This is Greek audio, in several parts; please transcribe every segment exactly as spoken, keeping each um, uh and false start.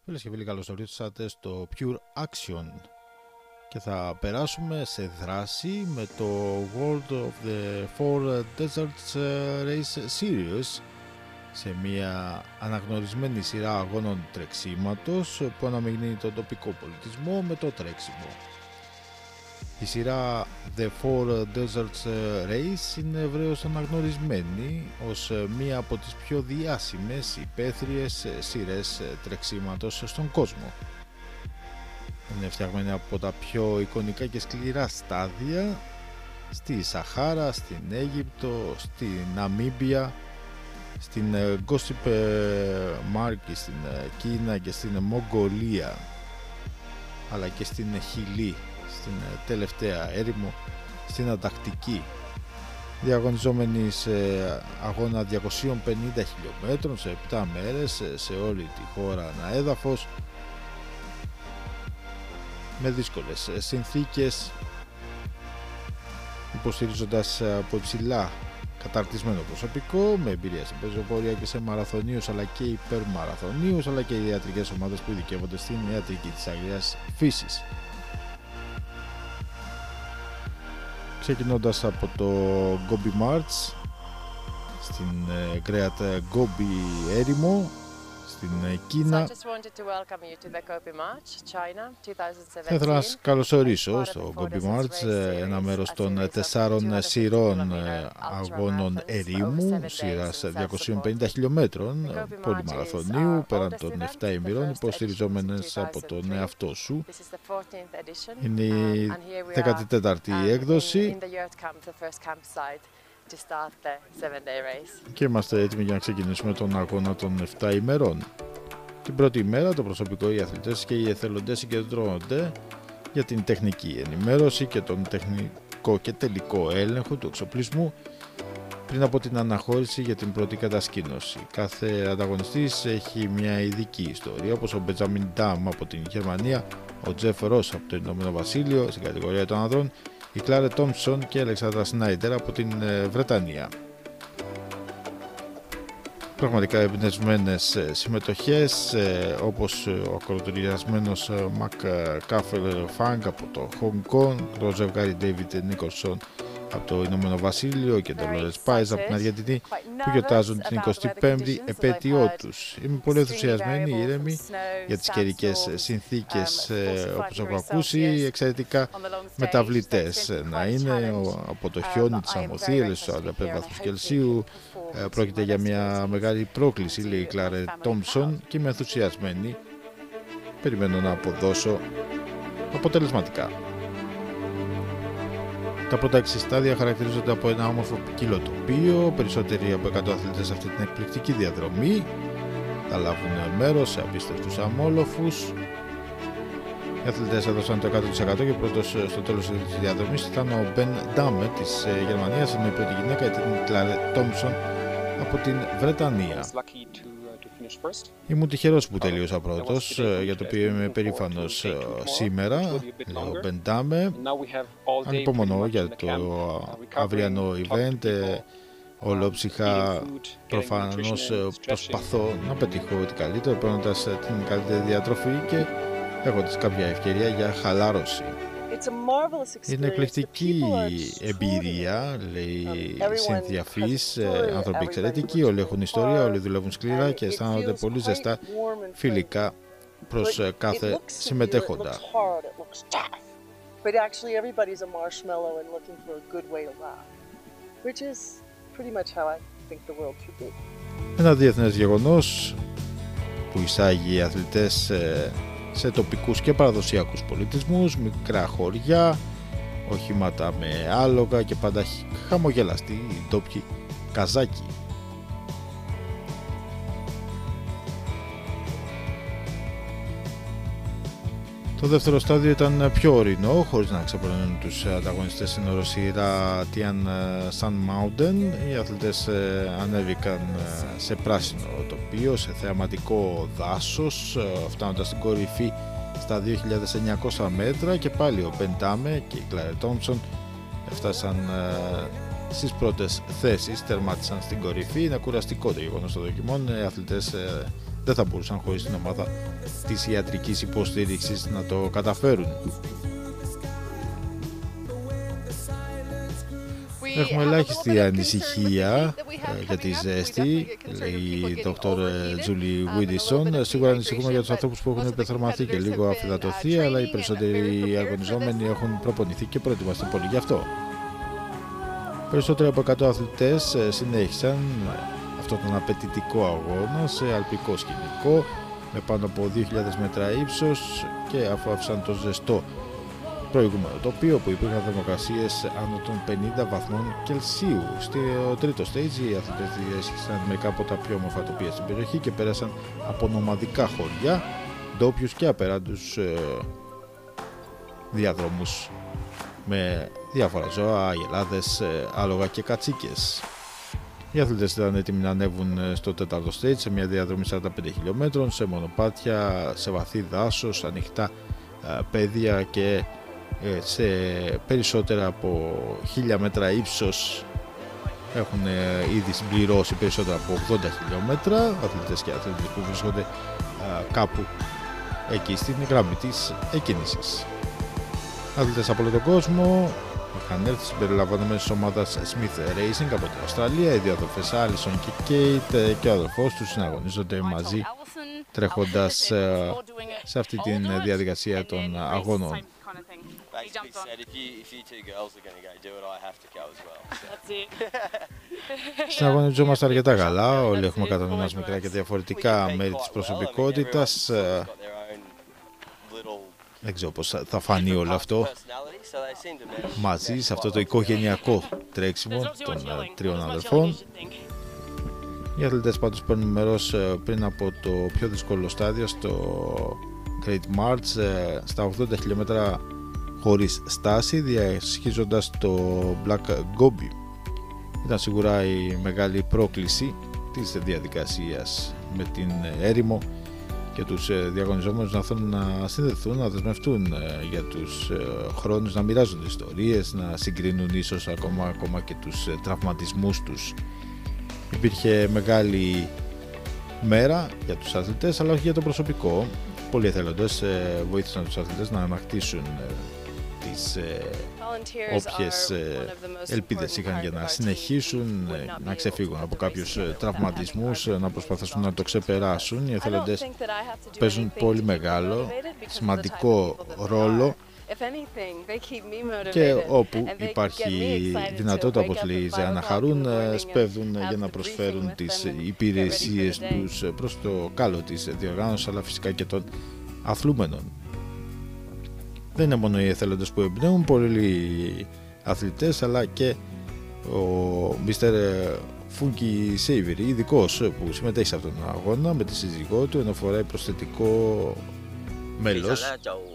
Φίλες και φίλοι, καλώς ορίσατε στο Pure Action και θα περάσουμε σε δράση με το World of the Four Deserts Race Series, σε μια αναγνωρισμένη σειρά αγώνων τρεξίματος που αναμειγνύει τον τοπικό πολιτισμό με το τρέξιμο. Η σειρά The Four Deserts Race είναι ευρέως αναγνωρισμένη ως μία από τις πιο διάσημες υπαίθριες σειρές τρεξίματος στον κόσμο. Είναι φτιαγμένη από τα πιο εικονικά και σκληρά στάδια στη Σαχάρα, στην Αίγυπτο, στην Ναμίμπια, στην Gossip Mark, στην Κίνα και στην Μογγολία, αλλά και στην Χιλή, στην τελευταία έρημο, στην Ανταρκτική, διαγωνιζόμενοι σε αγώνα διακόσιες πενήντα χιλιόμετρων σε επτά μέρες σε όλη τη χώρα ανά έδαφος, με δύσκολες συνθήκες, υποστηρίζοντας από υψηλά καταρτισμένο προσωπικό με εμπειρία σε πεζοπορία και σε μαραθωνίους αλλά και υπερμαραθωνίους, αλλά και ιατρικές ομάδες που ειδικεύονται στην ιατρική της αγριάς φύσης. Ξεκινώντας από το Gobi March στην Great Gobi έρημο στην Κίνα, θα ήθελα να σας καλωσορίσω στο Gobi March, ένα μέρος των τεσσάρων σειρών αγώνων ερήμου, σειράς διακόσιες πενήντα χιλιόμετρων πολυμαραθωνίου πέραν των επτά ημερών, υποστηριζόμενες από τον εαυτό σου. Είναι η δέκατη τέταρτη έκδοση και είμαστε έτοιμοι για να ξεκινήσουμε τον αγώνα των επτά ημερών. Την πρώτη ημέρα το προσωπικό, οι αθλητές και οι εθελοντές συγκεντρώνονται για την τεχνική ενημέρωση και τον τεχνικό και τελικό έλεγχο του εξοπλισμού πριν από την αναχώρηση για την πρώτη κατασκήνωση. Κάθε ανταγωνιστής έχει μια ειδική ιστορία, όπως ο Benjamin Damm από την Γερμανία, ο Jeff Ross από το Ηνωμένο Βασίλειο στην κατηγορία των ανδρών, η Claire Thompson και η Alexandra Snyder από την Βρετανία. Πραγματικά εμπνευσμένες συμμετοχές, όπως ο ακροτηριασμένος Mac Caffel Fang από το Hong Kong, το ζευγάρι David Nicholson από το Ηνωμένο Βασίλειο και το Dolores Pies από την Αργεντινή, που γιορτάζουν την εικοστή πέμπτη επέτειό τους. Είμαι πολύ ενθουσιασμένη, ήρεμη για τις καιρικές συνθήκες, όπως έχω ακούσει, εξαιρετικά μεταβλητές να είναι από το χιόνι της Αμοθίελες στους σαράντα πέντε βαθμούς Κελσίου. Πρόκειται για μια μεγάλη πρόκληση, λέει η Claire Thompson, και είμαι ενθουσιασμένη. Περιμένω να αποδώσω αποτελεσματικά. Τα πρώτα έξι στάδια χαρακτηρίζονται από ένα όμορφο ποικίλο τοπίο. Περισσότεροι από εκατό αθλητές σε αυτή την εκπληκτική διαδρομή θα λάβουν μέρος σε απίστευτους αμόλοφους. Οι αθλητές έδωσαν το εκατό τοις εκατό και πρώτος στο τέλος της διαδρομής ήταν ο Ben Damme της Γερμανίας, ενώ η πρώτη γυναίκα ήταν η Claire Thompson από την Βρετανία. Ήμουν τυχερός που τελείωσα πρώτος, για το οποίο είμαι περήφανος σήμερα, λέει ο Ben Damme. Ανυπομονώ για το αυριανό event. Ολόψυχα προφανώς προσπαθώ να πετύχω ό,τι καλύτερο, παίρνοντας την καλύτερη διατροφή και έχοντας κάποια ευκαιρία για χαλάρωση. Είναι εκπληκτική εμπειρία, λέει η Cynthia Fish. Άνθρωποι εξαιρετικοί, όλοι έχουν ιστορία, όλοι δουλεύουν σκληρά και αισθάνονται πολύ ζεστά φιλικά προς κάθε συμμετέχοντα. Ένα διεθνές γεγονός που εισάγει αθλητές σε τοπικούς και παραδοσιακούς πολιτισμούς, μικρά χωριά, οχήματα με άλογα και πάντα χαμογελαστοί ντόπιοι καζάκι. Το δεύτερο στάδιο ήταν πιο ορεινό, χωρίς να ξεπερνούν τους ανταγωνιστές στην οροσειρά Tian Shan Mountain. Οι αθλητές ανέβηκαν σε πράσινο τοπίο, σε θεαματικό δάσος, φτάνοντας στην κορυφή στα δύο χιλιάδες εννιακόσια μέτρα, και πάλι ο Ben Damme και η Claire Thompson έφτασαν στις πρώτες θέσεις, τερμάτισαν στην κορυφή. Είναι κουραστικό το γεγονός των δοκιμών. Οι αθλητές δεν θα μπορούσαν χωρίς την ομάδα της ιατρικής υποστήριξης να το καταφέρουν. Έχουμε ελάχιστη ανησυχία για τη ζέστη, λέει η Δόκτωρ Τζούλι Βίντισον. Σίγουρα ανησυχούμε για τους ανθρώπους που έχουν υπερθερμανθεί και λίγο αφυδατωθεί, αλλά οι περισσότεροι αγωνιζόμενοι έχουν προπονηθεί και προετοιμαστεί πολύ γι' αυτό. Περισσότεροι από εκατό αθλητές συνέχισαν αυτόν τον απαιτητικό αγώνα σε αλπικό σκηνικό με πάνω από δύο χιλιάδες μέτρα ύψος και αφού άφησαν το ζεστό προηγούμενο τοπίο που υπήρχαν θερμοκρασίες άνω των πενήντα βαθμών Κελσίου. Στο τρίτο stage οι αθλητές διέσχισαν μερικά από τα πιο όμορφα τοπία στην περιοχή και πέρασαν από νομαδικά χωριά, ντόπιους και απεράντους ε, διαδρόμους με διάφορα ζώα, αγελάδες, ε, άλογα και κατσίκες. Οι αθλητές ήταν έτοιμοι να ανέβουν στο τέταρτο stage σε μια διαδρομή σαράντα πέντε χιλιόμετρων, σε μονοπάτια, σε βαθύ δάσος, ανοιχτά ε, πέδια και σε περισσότερα από χίλια μέτρα ύψος. Έχουν ήδη συμπληρώσει περισσότερα από ογδόντα χιλιόμετρα αθλητές και αθλητές που βρίσκονται κάπου εκεί στην γραμμή της εκκίνησης. Αθλητές από όλο τον κόσμο είχαν έρθει συμπεριλαμβανομένης της ομάδας Smith Racing από την Αυστραλία. Οι δύο αδελφές Άλισον και Κέιτ και ο αδελφός τους συναγωνίζονται μαζί τρέχοντας σε αυτή τη διαδικασία των αγώνων. Συναγωνιζόμαστε αρκετά καλά, όλοι έχουμε κατά νου μας μικρά και διαφορετικά μέρη της προσωπικότητας. Δεν ξέρω πώς θα φανεί όλο αυτό μαζί σε αυτό το οικογενειακό τρέξιμο των τριών αδελφών. Οι αθλητές πάντως παίρνουν μέρος πριν από το πιο δύσκολο στάδιο στο Great March στα ογδόντα χιλιόμετρα χωρίς στάση, διασχίζοντας το Black Gobi. Ήταν σίγουρα η μεγάλη πρόκληση της διαδικασίας με την έρημο και τους διαγωνιζόμενους να θέλουν να συνδεθούν, να δεσμευτούν για τους χρόνους, να μοιράζονται ιστορίες, να συγκρίνουν ίσως ακόμα, ακόμα και τους τραυματισμούς τους. Υπήρχε μεγάλη μέρα για τους αθλητές, αλλά όχι για το προσωπικό. Πολλοί εθελοντές βοήθησαν τους αθλητές να ανακτήσουν τις όποιες ελπίδες είχαν για να συνεχίσουν, να ξεφύγουν από κάποιους τραυματισμούς, να προσπαθήσουν να το ξεπεράσουν. Οι εθελοντές παίζουν πολύ μεγάλο, σημαντικό ρόλο και όπου υπάρχει δυνατότητα, όπως λέει η Ζεά, να χαρούν, σπέβδουν για να προσφέρουν τις υπηρεσίες τους προς το καλό της διοργάνωσης, αλλά φυσικά και των αθλούμενων. Δεν είναι μόνο οι εθελοντές που εμπνέουν, πολλοί αθλητές, αλλά και ο μίστερ Φούγκι Σέιβερι, ειδικός που συμμετέχει σε αυτόν τον αγώνα με τη σύζυγό του, ενώ φοράει προσθετικό μέλος.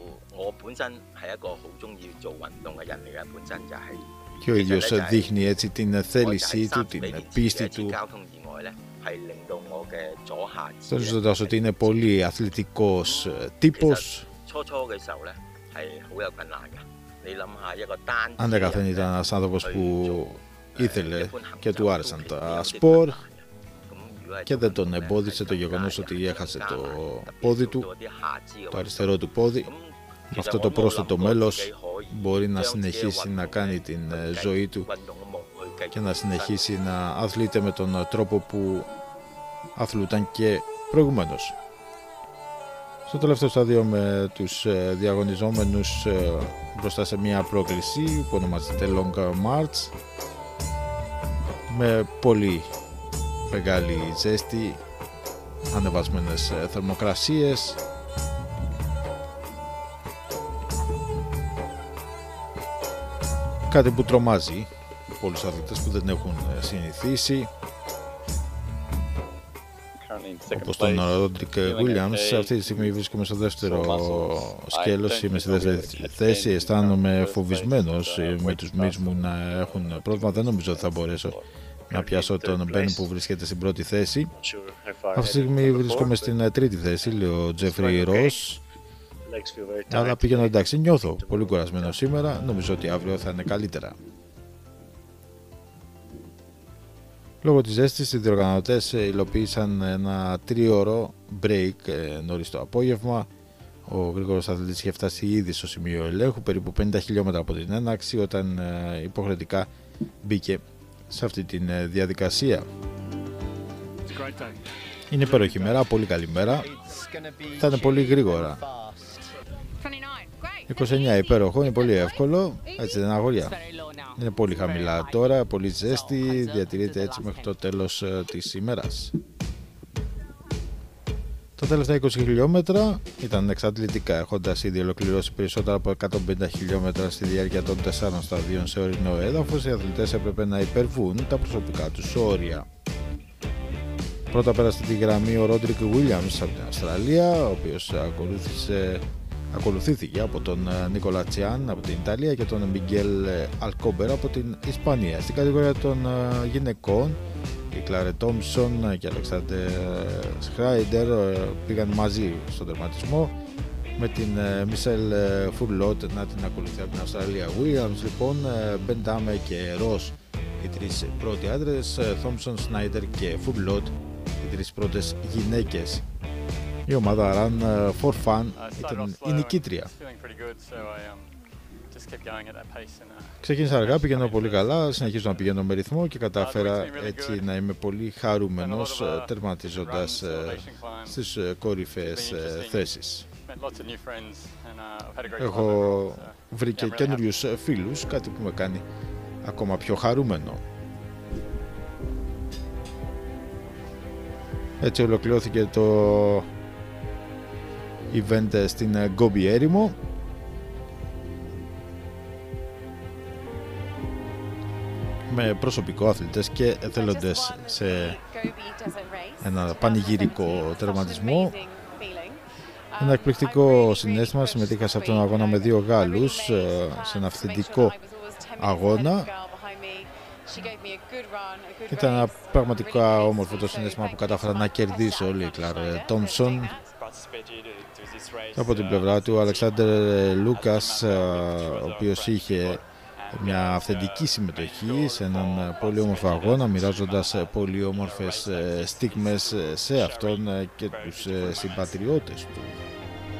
Και ο ίδιος δείχνει έτσι την θέλησή του, την πίστη του, τονίζοντας ότι είναι πολύ αθλητικός τύπος. Αν καθένα ήταν ένας άνθρωπος που ήθελε και του άρεσαν τα σπορ και δεν τον εμπόδισε το γεγονός ότι έχασε το πόδι του, το αριστερό του πόδι. Με αυτό το πρόσθετο μέλος μπορεί να συνεχίσει να κάνει την ζωή του και να συνεχίσει να αθλείται με τον τρόπο που αθλούταν και προηγουμένως. Στο τελευταίο στάδιο με τους διαγωνιζόμενους μπροστά σε μια πρόκληση που ονομάζεται Long March, με πολύ μεγάλη ζέστη, ανεβασμένες θερμοκρασίες, κάτι που τρομάζει πολλούς αθλητές που δεν έχουν συνηθίσει, όπως τον Ρόντρικ Γουίλιαμς. Αυτή τη στιγμή βρίσκομαι στο δεύτερο σκέλος, είμαι στη δεύτερη θέση, αισθάνομαι φοβισμένος με τους μυς μου να έχουν πρόβλημα. Δεν νομίζω ότι θα μπορέσω να πιάσω τον Μπεν που βρίσκεται στην πρώτη θέση. Αυτή τη στιγμή βρίσκομαι στην τρίτη θέση, λέει ο Τζέφρι Ρος, αλλά πήγαινω εντάξει, νιώθω πολύ κουρασμένο σήμερα, νομίζω ότι αύριο θα είναι καλύτερα. Λόγω της ζέστης, οι διοργανωτές υλοποίησαν ένα τρίωρο break νωρίς το απόγευμα. Ο γρήγορος αθλητής είχε φτάσει ήδη στο σημείο ελέγχου, περίπου πενήντα χιλιόμετρα από την έναρξη, όταν υποχρεωτικά μπήκε σε αυτή τη διαδικασία. Είναι υπέροχη μέρα, πολύ καλή μέρα. Θα είναι πολύ γρήγορα. είκοσι εννιά υπέροχο, είναι πολύ εύκολο. Έτσι δεν είναι, αγόρια? Είναι πολύ χαμηλά τώρα, πολύ ζέστη, διατηρείται έτσι μέχρι το τέλος της ημέρας. Τα τελευταία είκοσι χιλιόμετρα ήταν εξαντλητικά, έχοντας ήδη ολοκληρώσει περισσότερα από εκατόν πενήντα χιλιόμετρα στη διάρκεια των τεσσάρων σταδίων σε ορεινό έδαφος. Οι αθλητές έπρεπε να υπερβούν τα προσωπικά τους όρια. Πρώτα πέρασε τη γραμμή ο Ρόντρικ Βίλιαμς από την Αυστραλία, ο οποίος ακολούθησε, ακολουθήθηκε από τον Νίκολα Τσιάν από την Ιταλία και τον Μιγγέλ Αλκόμπερ από την Ισπανία. Στην κατηγορία των γυναικών, η Κλάρε Τόμψον και ο Αλεξάντερ Σχράιντερ πήγαν μαζί στον τερματισμό, με την Μισελ Φουρλότ να την ακολουθεί από την Αυστραλία. Williams λοιπόν, Μπεντάμε και Ρος οι τρεις πρώτοι άντρες, Θόμψον, Σνάιντερ και Φουρλότ οι τρεις πρώτες γυναίκες. Η ομάδα Run for Fun ήταν η νικήτρια. Ξεκίνησα αργά, πηγαίνω πολύ καλά, συνεχίζω να πηγαίνω με ρυθμό και κατάφερα έτσι να είμαι πολύ χαρούμενος, τερματίζοντας στις κορυφαίες θέσεις. Έχω βρει και καινούριους φίλους, κάτι που με κάνει ακόμα πιο χαρούμενο. Έτσι ολοκληρώθηκε το event στην Γκόμπι έρημο. Με προσωπικό, αθλητές και εθελοντές σε ένα πανηγυρικό τερματισμό. Ένα εκπληκτικό συναίσθημα, συμμετείχα σε αυτόν τον αγώνα με δύο Γάλλους, σε ένα αυθεντικό αγώνα. Ήταν ένα πραγματικά όμορφο το συναίσθημα που κατάφερα να κερδίσω όλη η Κλάρε Τόμψον. Από την πλευρά του ο Αλεξάντερ Λούκας, ο οποίος είχε μια αυθεντική συμμετοχή σε έναν πολύ όμορφο αγώνα, μοιράζοντας πολύ όμορφες στιγμές σε αυτόν και τους συμπατριώτες του.